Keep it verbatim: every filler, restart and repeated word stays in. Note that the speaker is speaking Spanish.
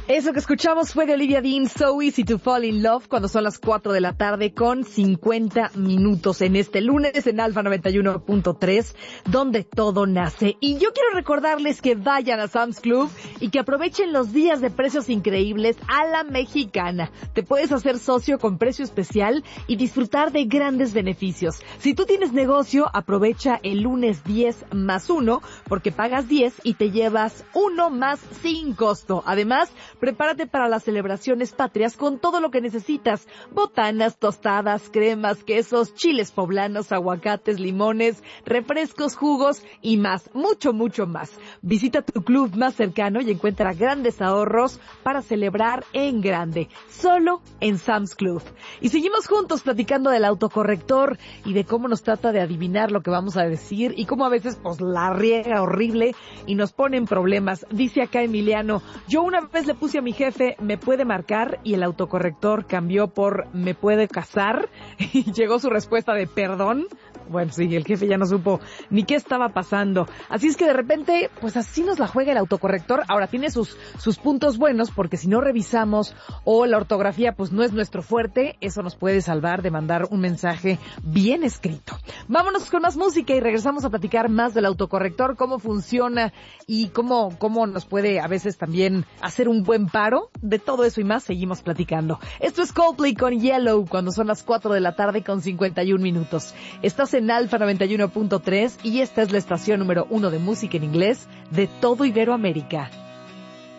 Eso que escuchamos fue de Olivia Dean, So Easy to Fall in Love, cuando son las cuatro de la tarde con cincuenta minutos en este lunes en Alfa noventa y uno punto tres, donde todo nace. Y yo quiero recordarles que vayan a Sam's Club y que aprovechen los días de precios increíbles a la mexicana. Te puedes hacer socio con precio especial y disfrutar de grandes beneficios. Si tú tienes negocio, aprovecha el lunes diez más uno, porque pagas diez y te llevas uno más sin costo. Además, prepárate para las celebraciones patrias con todo lo que necesitas. Botanas, tostadas, cremas, quesos, chiles poblanos, aguacates, limones, refrescos, jugos y más, mucho, mucho más. Visita tu club más cercano y encuentra grandes ahorros para celebrar en grande, solo en Sam's Club. Y seguimos juntos platicando del autocorrector y de cómo nos trata de adivinar lo que vamos a decir y cómo a veces pues la riega horrible y nos pone en problemas. Dice acá Emiliano, yo una vez le puse a mi jefe, me puede marcar, y el autocorrector cambió por me puede casar, y llegó su respuesta de perdón. Bueno, sí, el jefe ya no supo ni qué estaba pasando. Así es que de repente, pues así nos la juega el autocorrector. Ahora tiene sus sus puntos buenos, porque si no revisamos o la ortografía pues no es nuestro fuerte, eso nos puede salvar de mandar un mensaje bien escrito. Vámonos con más música y regresamos a platicar más del autocorrector, cómo funciona y cómo cómo nos puede a veces también hacer un buen paro. De todo eso y más seguimos platicando. Esto es Coldplay con Yellow cuando son las cuatro de la tarde con cincuenta y un minutos. Estás en Alfa noventa y uno punto tres y esta es la estación número uno de música en inglés de todo Iberoamérica.